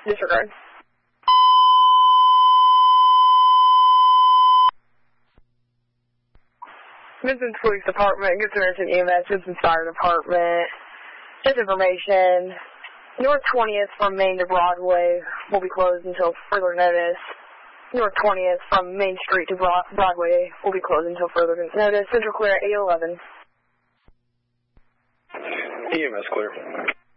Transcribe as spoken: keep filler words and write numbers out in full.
Disregard. Vincent Police Department, Good Samaritan E M S, Vincent Fire Department. Just information. North twentieth from Main to Broadway will be closed until further notice. North twentieth from Main Street to Broadway will be closed until further notice. Central clear at eight eleven. E M S clear.